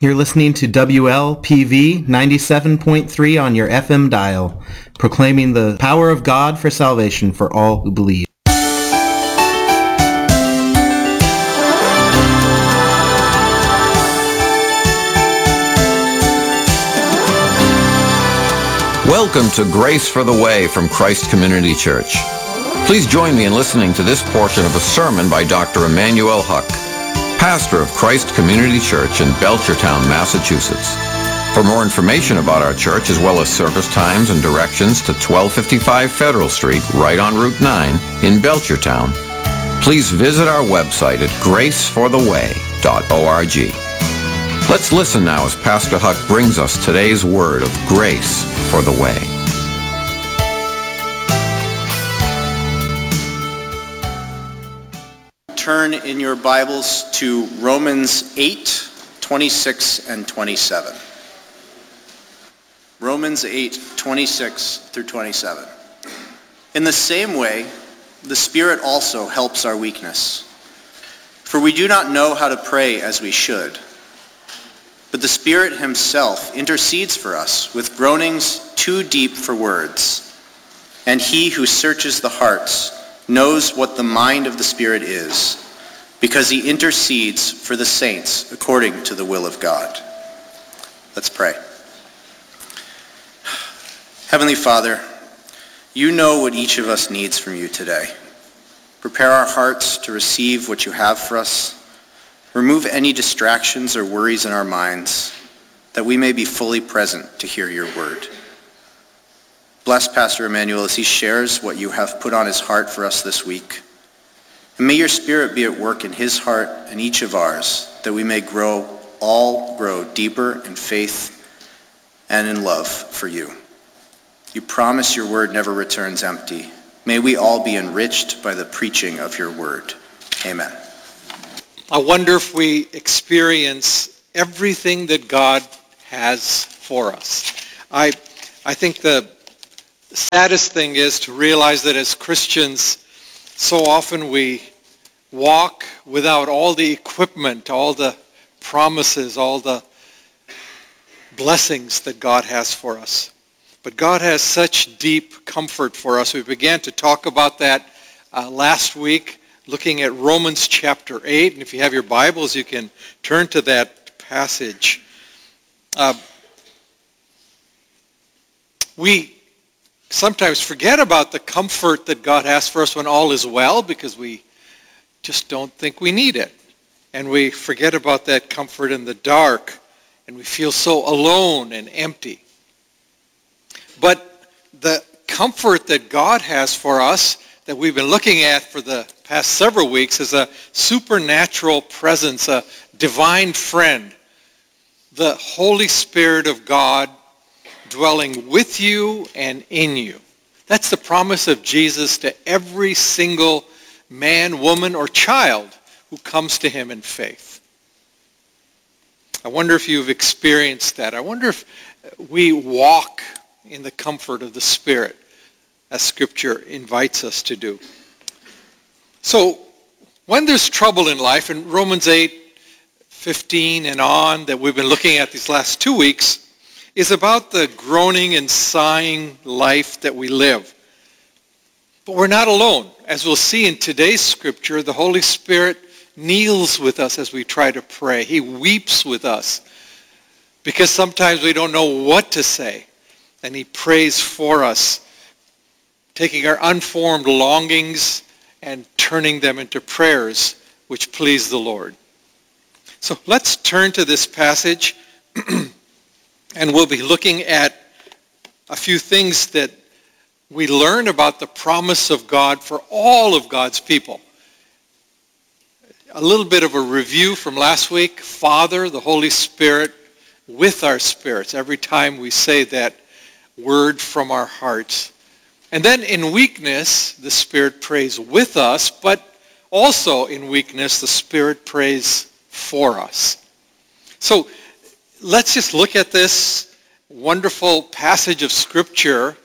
You're listening to WLPV 97.3 on your FM dial, proclaiming the power of God for salvation for all who believe. Welcome to Grace for the Way from Christ Community Church. Please join me in listening to this portion of a sermon by Dr. Emmanuel Huck, pastor of Christ Community Church in Belchertown, Massachusetts. For more information about our church, as well as service times and directions to 1255 Federal Street, right on Route 9 in Belchertown, please visit our website at gracefortheway.org. Let's listen now as Pastor Huck brings us today's word of grace for the way. Turn in your Bibles to Romans 8, 26 and 27. Romans 8, 26 through 27. In the same way, the Spirit also helps our weakness. For we do not know how to pray as we should, but the Spirit himself intercedes for us with groanings too deep for words. And he who searches the hearts knows what the mind of the Spirit is, because he intercedes for the saints according to the will of God. Let's pray. Heavenly Father, you know what each of us needs from you today. Prepare our hearts to receive what you have for us. Remove any distractions or worries in our minds, that we may be fully present to hear your word. Bless Pastor Emmanuel as he shares what you have put on his heart for us this week. And may your Spirit be at work in his heart and each of ours, that we may all grow deeper in faith and in love for you. You promise your word never returns empty. May we all be enriched by the preaching of your word. Amen. I wonder if we experience everything that God has for us. I think the saddest thing is to realize that as Christians, so often we walk without all the equipment, all the promises, all the blessings that God has for us. But God has such deep comfort for us. We began to talk about that last week, looking at Romans chapter 8. And if you have your Bibles, you can turn to that passage. We sometimes forget about the comfort that God has for us when all is well, because we just don't think we need it. And we forget about that comfort in the dark, and we feel so alone and empty. But the comfort that God has for us, that we've been looking at for the past several weeks, is a supernatural presence, a divine friend, the Holy Spirit of God dwelling with you and in you. That's the promise of Jesus to every single man, woman, or child who comes to him in faith. I wonder if you've experienced that. I wonder if we walk in the comfort of the Spirit, as Scripture invites us to do. So, when there's trouble in life, in Romans 8:15 and on, that we've been looking at these last 2 weeks, is about the groaning and sighing life that we live. But we're not alone. As we'll see in today's Scripture, the Holy Spirit kneels with us as we try to pray. He weeps with us, because sometimes we don't know what to say. And he prays for us, taking our unformed longings and turning them into prayers which please the Lord. So let's turn to this passage, and we'll be looking at a few things that we learn about the promise of God for all of God's people. A little bit of a review from last week. Father, the Holy Spirit, with our spirits, every time we say that word from our hearts. And then in weakness, the Spirit prays with us, but also in weakness, the Spirit prays for us. So let's just look at this wonderful passage of Scripture.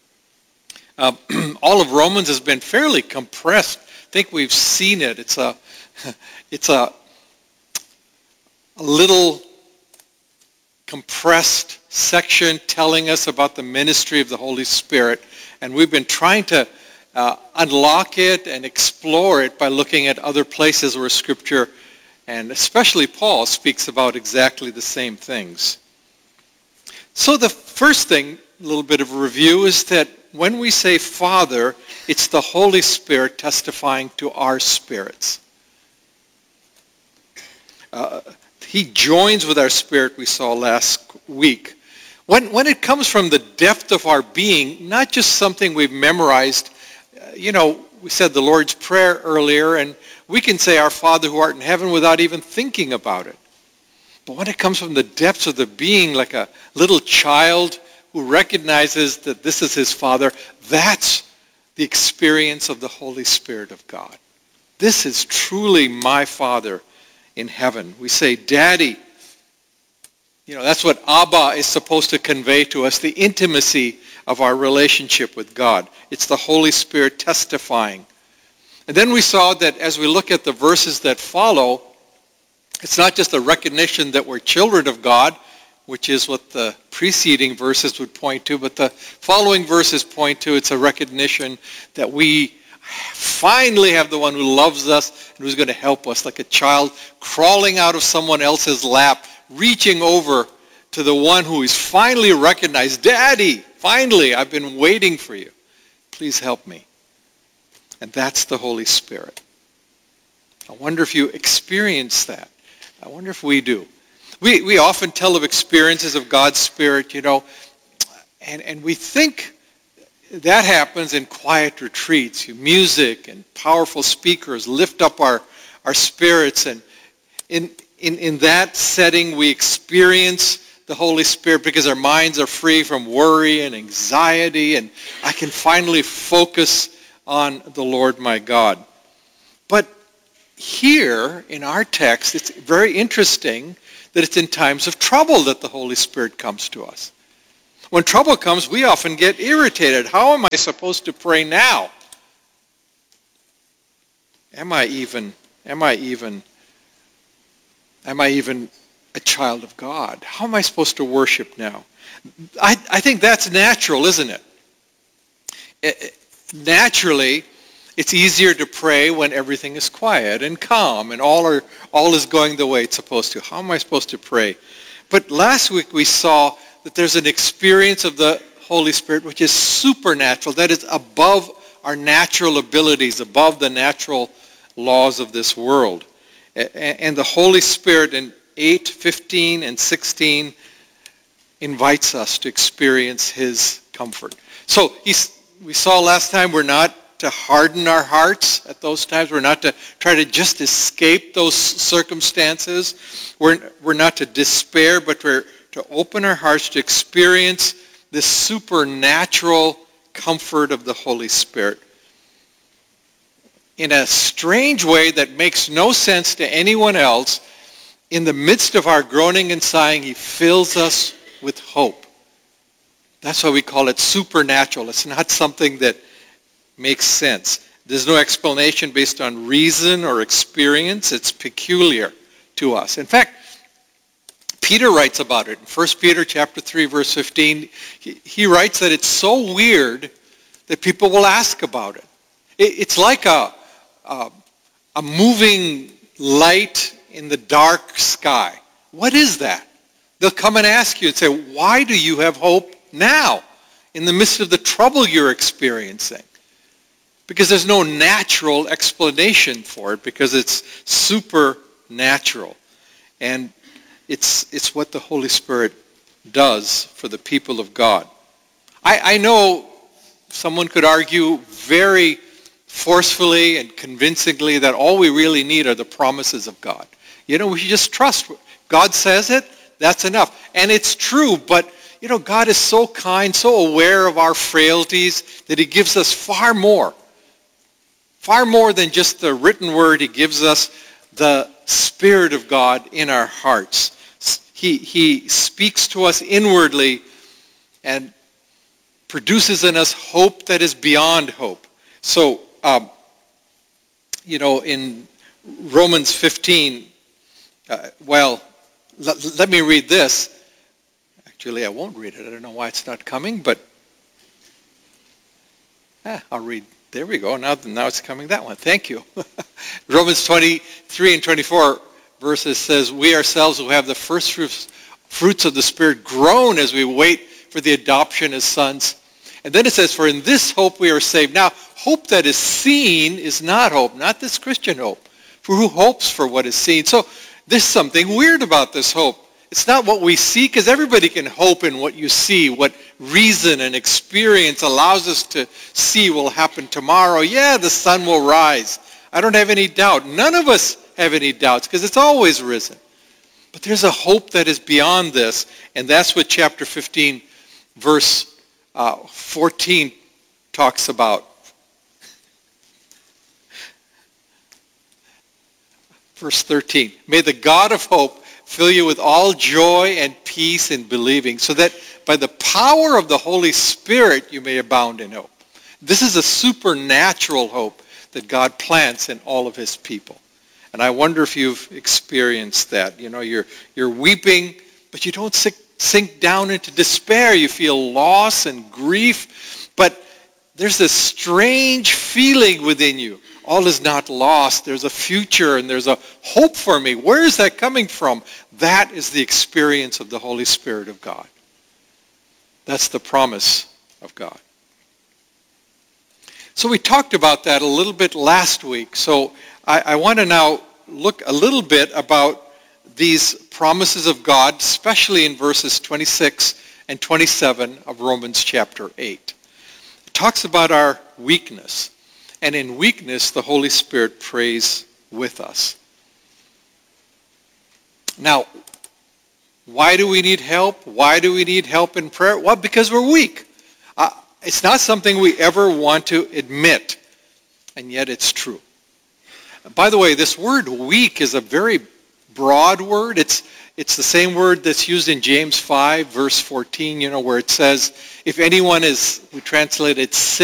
All of Romans has been fairly compressed. I think we've seen it. It's a little compressed section telling us about the ministry of the Holy Spirit, and we've been trying to unlock it and explore it by looking at other places where Scripture, and especially Paul, speaks about exactly the same things. So the first thing, a little bit of a review, is that when we say Father, it's the Holy Spirit testifying to our spirits. He joins with our spirit, we saw last week. When it comes from the depth of our being, not just something we've memorized. We said the Lord's Prayer earlier, and we can say our Father who art in heaven without even thinking about it. But when it comes from the depths of the being, like a little child who recognizes that this is his Father, that's the experience of the Holy Spirit of God. This is truly my Father in heaven. We say, Daddy. That's what Abba is supposed to convey to us, the intimacy of our relationship with God. It's the Holy Spirit testifying. And then we saw that as we look at the verses that follow, it's not just a recognition that we're children of God, which is what the preceding verses would point to, but the following verses point to, it's a recognition that we finally have the one who loves us and who's going to help us, like a child crawling out of someone else's lap, reaching over to the one who is finally recognized. Daddy, finally, I've been waiting for you. Please help me. And that's the Holy Spirit. I wonder if you experience that. I wonder if we do. We often tell of experiences of God's Spirit, and we think that happens in quiet retreats. Music and powerful speakers lift up our spirits, and in that setting we experience the Holy Spirit because our minds are free from worry and anxiety, and I can finally focus on the Lord my God. But here in our text, it's very interesting that it's in times of trouble that the Holy Spirit comes to us. When trouble comes, we often get irritated. How am I supposed to pray now? Am I even a child of God? How am I supposed to worship now? I think that's natural, isn't it? Naturally, it's easier to pray when everything is quiet and calm and all is going the way it's supposed to. How am I supposed to pray? But last week we saw that there's an experience of the Holy Spirit which is supernatural, that is above our natural abilities, above the natural laws of this world. And the Holy Spirit in 8, 15, and 16 invites us to experience his comfort. So we saw last time we're not to harden our hearts at those times. We're not to try to just escape those circumstances. We're not to despair, but we're to open our hearts to experience this supernatural comfort of the Holy Spirit in a strange way that makes no sense to anyone else. In the midst of our groaning and sighing, he fills us with hope. That's why we call it supernatural. It's not something that makes sense. There's no explanation based on reason or experience. It's peculiar to us. In fact, Peter writes about it. In 1 Peter chapter 3, verse 15, he writes that it's so weird that people will ask about it. It's like a moving light in the dark sky. What is that? They'll come and ask you and say, why do you have hope now in the midst of the trouble you're experiencing? Because there's no natural explanation for it, because it's supernatural. And it's what the Holy Spirit does for the people of God. I know someone could argue very forcefully and convincingly that all we really need are the promises of God. We should just trust. God says it, that's enough. And it's true, but God is so kind, so aware of our frailties that he gives us far more than just the written word. He gives us the Spirit of God in our hearts. He speaks to us inwardly and produces in us hope that is beyond hope. So, in Romans 15, let me read this. Julie, I won't read it. I don't know why it's not coming, but I'll read. There we go. Now it's coming, that one. Thank you. Romans 23 and 24 verses says, we ourselves who have the first fruits of the Spirit groan as we wait for the adoption as sons. And then it says, for in this hope we are saved. Now, hope that is seen is not hope, not this Christian hope. For who hopes for what is seen? So there's something weird about this hope. It's not what we see, because everybody can hope in what you see, what reason and experience allows us to see will happen tomorrow. Yeah, the sun will rise. I don't have any doubt. None of us have any doubts, because it's always risen. But there's a hope that is beyond this, and that's what chapter 15, verse 14 talks about. Verse 13, may the God of hope fill you with all joy and peace in believing, so that by the power of the Holy Spirit you may abound in hope. This is a supernatural hope that God plants in all of his people. And I wonder if you've experienced that. You know, you're weeping, but you don't sink down into despair. You feel loss and grief, but there's this strange feeling within you. All is not lost. There's a future and there's a hope for me. Where is that coming from? That is the experience of the Holy Spirit of God. That's the promise of God. So we talked about that a little bit last week. So I want to now look a little bit about these promises of God, especially in verses 26 and 27 of Romans chapter 8. It talks about our weakness. And in weakness, the Holy Spirit prays with us. Now, why do we need help? Why do we need help in prayer? Well, because we're weak. It's not something we ever want to admit, and yet it's true. By the way, this word weak is a very broad word. It's the same word that's used in James 5, verse 14, where it says, if anyone is, we translate it, sick,